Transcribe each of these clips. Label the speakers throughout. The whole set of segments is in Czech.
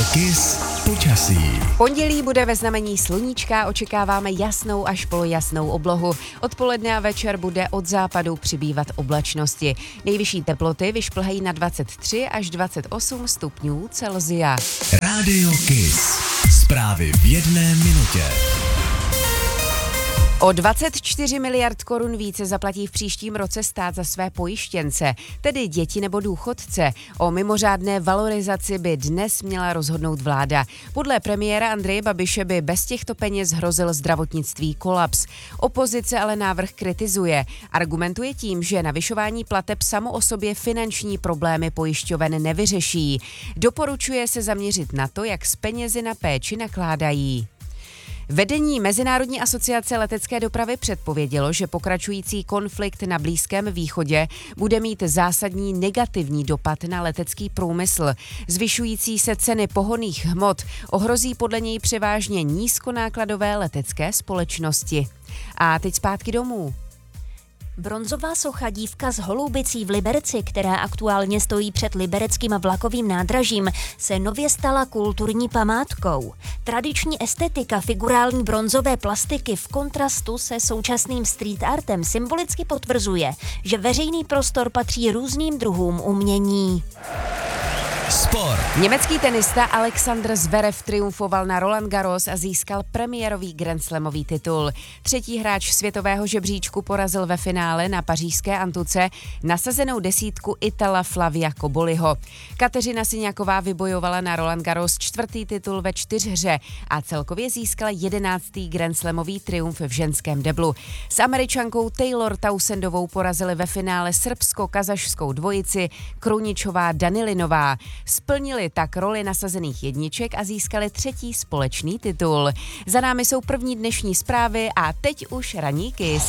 Speaker 1: Kiss počasí.
Speaker 2: Pondělí bude ve znamení sluníčka, očekáváme jasnou až polojasnou oblohu. Odpoledne a večer bude od západu přibývat oblačnosti. Nejvyšší teploty vyšplhají na 23 až 28 stupňů Celsia.
Speaker 1: Rádio Kiss. Zprávy v jedné minutě.
Speaker 2: O 24 miliard korun více zaplatí v příštím roce stát za své pojištěnce, tedy děti nebo důchodce. O mimořádné valorizaci by dnes měla rozhodnout vláda. Podle premiéra Andreje Babiše by bez těchto peněz hrozil zdravotnictví kolaps. Opozice ale návrh kritizuje. Argumentuje tím, že navyšování plateb samo o sobě finanční problémy pojišťoven nevyřeší. Doporučuje se zaměřit na to, jak s penězi na péči nakládají. Vedení Mezinárodní asociace letecké dopravy předpovědělo, že pokračující konflikt na Blízkém východě bude mít zásadní negativní dopad na letecký průmysl. Zvyšující se ceny pohonných hmot ohrozí podle něj převážně nízkonákladové letecké společnosti. A teď zpátky domů.
Speaker 3: Bronzová socha Dívka s holubicí v Liberci, která aktuálně stojí před libereckým vlakovým nádražím, se nově stala kulturní památkou. Tradiční estetika figurální bronzové plastiky v kontrastu se současným street artem symbolicky potvrzuje, že veřejný prostor patří různým druhům umění.
Speaker 1: Sport.
Speaker 2: Německý tenista Alexander Zverev triumfoval na Roland Garros a získal premiérový grandslamový titul. Třetí hráč světového žebříčku porazil ve finále na pařížské Antuce nasazenou desítku Itala Flavia Koboliho. Kateřina Syňaková vybojovala na Roland Garros čtvrtý titul ve čtyřhře a celkově získala 11. grandslamový triumf v ženském deblu. S Američankou Taylor Tausendovou porazili ve finále srbsko-kazašskou dvojici Kruničová Danilinová. Splnili tak roli nasazených jedniček a získali třetí společný titul. Za námi jsou první dnešní zprávy a teď už ranní Kiss.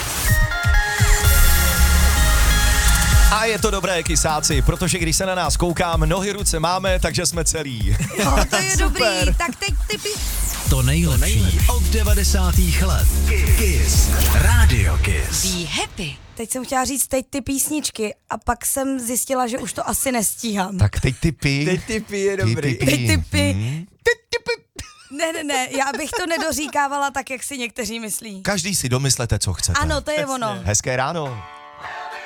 Speaker 4: A je to dobré, kysáci, protože když se na nás koukám, nohy, ruce máme, takže jsme celí.
Speaker 5: No, to je dobrý, tak teď ty
Speaker 1: To nejlepší od 90. let. Kiss. Rádio Kiss.
Speaker 2: Be happy.
Speaker 5: Teď jsem chtěla říct teď ty písničky a pak jsem zjistila, že už to asi nestíhám.
Speaker 4: Tak teď typy.
Speaker 6: Teď typy je dobrý.
Speaker 5: Teď ty py. Ne, já bych to nedoříkávala tak, jak si někteří myslí.
Speaker 4: Každý si domyslete, co chcete.
Speaker 5: Ano, to je ono.
Speaker 4: Hezké ráno.